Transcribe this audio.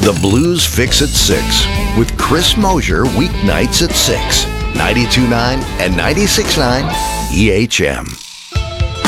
The Blues Fix at 6 with Chris Mosier, weeknights at 6, 92.9 and 96.9 EHM.